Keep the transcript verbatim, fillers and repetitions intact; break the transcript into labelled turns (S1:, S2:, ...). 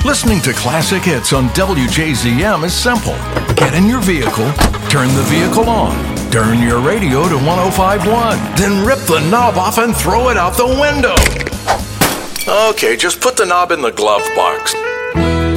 S1: Listening to classic hits on W J Z M is simple. Get in your vehicle, turn the vehicle on, turn your radio to one oh five point one, then rip the knob off and throw it out the window. Okay, just put the knob in the glove box.